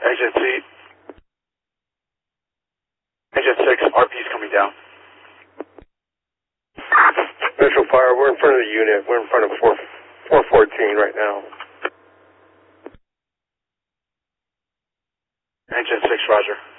Agent 6, RP's coming down. Visual fire, we're in front of the unit. We're in front of 414 right now. Agent 6, roger.